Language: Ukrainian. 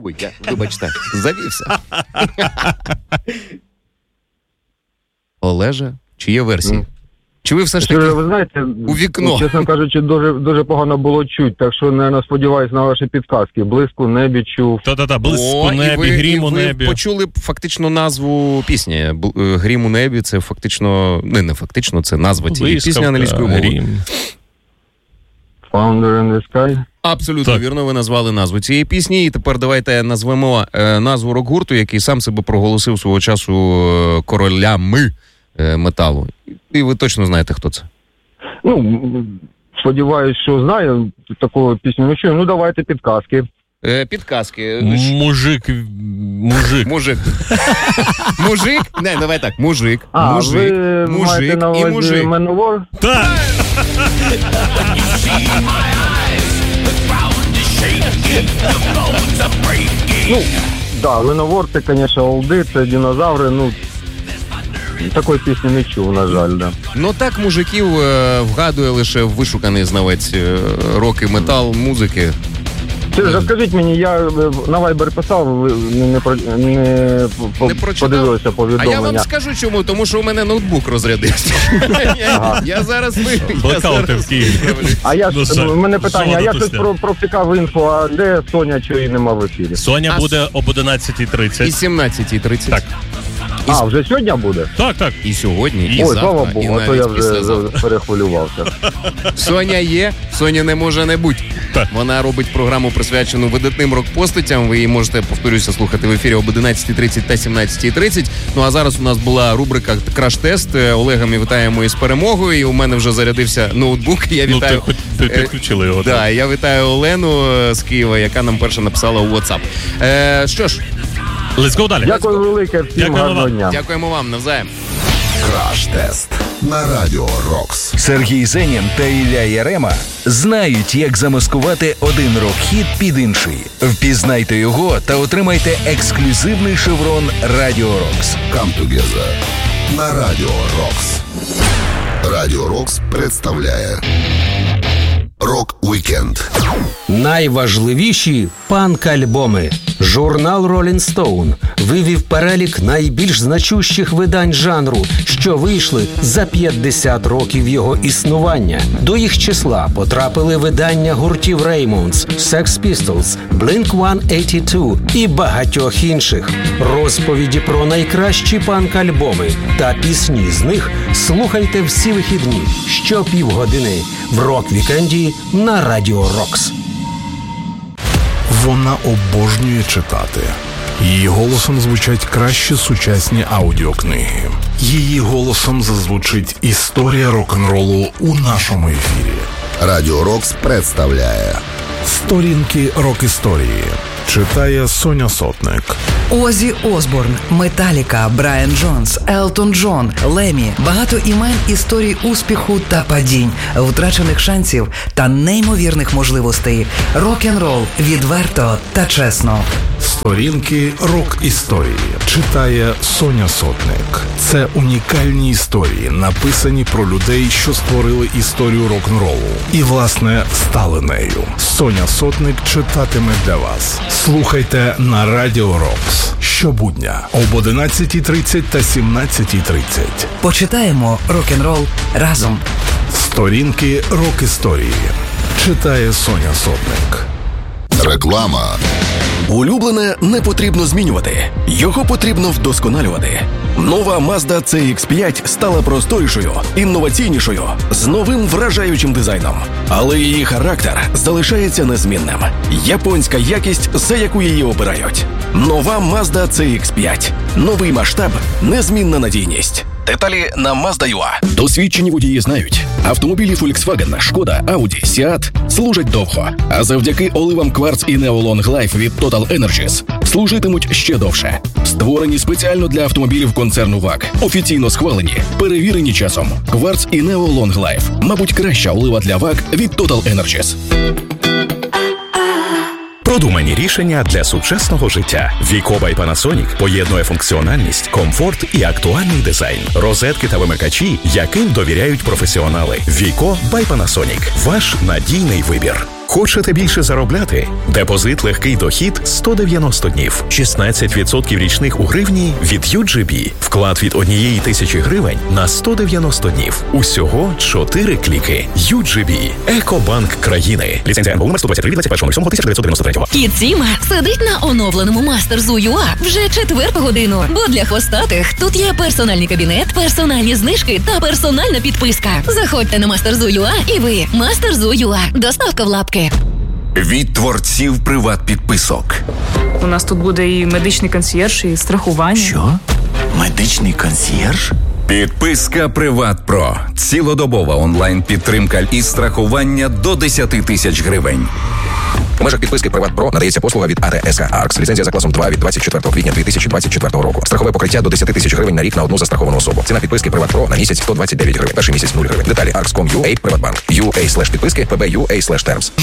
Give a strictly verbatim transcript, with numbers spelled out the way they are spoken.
Ой, я, вибачте, завівся. Олежа, чи є версії? Mm. Чи ви все ж таки ви знаєте, у вікно? Чесно кажучи, дуже, дуже погано було чуть, так що, не сподіваюсь на ваші підказки. Блиск у небі чув. Та-та-та, блиск у небі, ви, грім у небі. Ви почули фактично назву пісні. Грім у небі, це фактично, не, не фактично, це назва цієї пісні англійською мовою. Founder in the Sky. Абсолютно так. Вірно, ви назвали назву цієї пісні. І тепер давайте назвемо е, назву рок-гурту, який сам себе проголосив свого часу е, королями е, металу. І ви точно знаєте, хто це? Ну, сподіваюсь, що знаю. Таку пісню не чую. Ну, давайте підказки. Е, підказки. Мужик. Мужик. Мужик. Мужик? Не, давай так. Мужик. А, мужик. Ви мужик на і мужик. Manowar? Так. Ну, да, Manowar, це, звісно, олди, це динозаври, ну, такої пісні не чув, на жаль, да. Ну так мужиків е, вгадує лише вишуканий знавець е, рок і метал музики. Розкажіть мені, я на Viber писав, ви не, не, не, не подивилися повідомлення. А я вам скажу чому, тому що у мене ноутбук розрядився. Ага. Я зараз... Блекаути в Києві. А я ж, у мене питання, а я щось про, про цікаву інфу, а де Соня, чого її нема в ефірі? Соня буде об одинадцятій тридцять. І сімнадцятій тридцять. Так. І... А, вже сьогодні буде? Так, так. І сьогодні, і Ой, завтра, слава Богу, і а то я вже післязавтра. перехвилювався. Соня є, Соня не може не бути. Так. Вона робить програму, присвячену видатним рок-постатям. Ви її можете, повторюся, слухати в ефірі об одинадцятій тридцять та сімнадцятій тридцять. Ну а зараз у нас була рубрика «Краш-тест». Олега ми вітаємо із перемогою. І у мене вже зарядився ноутбук. Я вітаю... Ну, ти, ти, ти підключили його. Так, да, я вітаю Олену з Києва, яка нам перша написала у WhatsApp. Е, що ж, Let's go далі. Дякую велике, всім Дякую гарного вам. дня. Дякуємо вам, навзаєм. Краш-тест на Радіо Рокс. Сергій Зенін та Ілля Ярема знають, як замаскувати один рок-хіт під інший. Впізнайте його та отримайте ексклюзивний шеврон Радіо Рокс. Come together на Радіо Рокс. Радіо Рокс представляє Рок-вікенд. Найважливіші панк-альбоми. Журнал Rolling Stone вивів перелік найбільш значущих видань жанру, що вийшли за п'ятдесят років його існування. До їх числа потрапили видання гуртів Ramones, Sex Pistols, Blink сто вісімдесят два і багатьох інших. Розповіді про найкращі панк-альбоми та пісні з них слухайте всі вихідні щопівгодини в Рок-вікенді на Радіо Рокс. Вона обожнює читати. Її голосом звучать кращі сучасні аудіокниги. Її голосом зазвучить історія рок-н-ролу у нашому ефірі. Радіо Рокс представляє Сторінки рок-історії. Читає Соня Сотник. Озі Осборн, Металіка, Брайан Джонс, Елтон Джон, Лемі. Багато імен, історій успіху та падінь, втрачених шансів та неймовірних можливостей. Рок-н-рол відверто та чесно. Сторінки рок-історії. Читає Соня Сотник. Це унікальні історії, написані про людей, що створили історію рок-н-ролу. І, власне, стали нею. Соня Сотник читатиме для вас. Слухайте на Радіо Рокс. Щобудня об одинадцятій тридцять та сімнадцятій тридцять. Почитаємо рок-н-рол разом. Сторінки рок-історії. Читає Соня Сотник. реклама. Улюблене не потрібно змінювати. Його потрібно вдосконалювати. Нова Mazda сі ікс п'ять стала просторішою, інноваційнішою, з новим вражаючим дизайном. Але її характер залишається незмінним. Японська якість, за яку її обирають. Нова Mazda сі ікс п'ять. Новий масштаб, незмінна надійність. Деталі на Mazda.ua. Досвідчені водії знають. Автомобілі Volkswagen, Шкода, Audi, Seat служать довго. А завдяки оливам Quartz і Neo Long Life від Total Energies служитимуть ще довше. Створені спеціально для автомобілів концерну вак. Офіційно схвалені, перевірені часом. Quartz і Neo Long Life. Мабуть, краща олива для вак від Total Energies. Продумані рішення для сучасного життя. Віко by Panasonic поєднує функціональність, комфорт і актуальний дизайн. Розетки та вимикачі, яким довіряють професіонали. Віко by Panasonic. Ваш надійний вибір. Хочете більше заробляти? Депозит легкий дохід сто дев'яносто днів. шістнадцять відсотків річних у гривні від ю джі бі. Вклад від однієї тисячі гривень на сто дев'яносто днів. Усього чотири кліки. ю джі бі. Екобанк країни. Ліцензія ен бе у номер сто двадцять три від двадцять першого лютого тисяча дев'ятсот дев'яносто третього. Кіт Сіма сидить на оновленому Мастерзу.ua вже четверту годину. Бо для хвостатих тут є персональний кабінет, персональні знижки та персональна підписка. Заходьте на Мастерзу.ua і ви. Мастерзу.ua. Доставка в лапки. Від творців приват-підписок. У нас тут буде і медичний консьєрж, і страхування. Що? Медичний консьєрж? Підписка Приват Про. Цілодобова онлайн-підтримка і страхування до десять тисяч гривень. У межах підписки Приват Про надається послуга від АТСК Аркс. Ліцензія за класом два від двадцять четвертого квітня дві тисячі двадцять четвертого року. Страхове покриття до десять тисяч гривень на рік на одну застраховану особу. Ціна підписки Приват Про на місяць сто двадцять дев'ять гривень. Перший місяць нуль гривень. Деталі аркс крапка ком крапка ю а, Приватбанк. ю а слеш підписки, пб ю а слеш термс.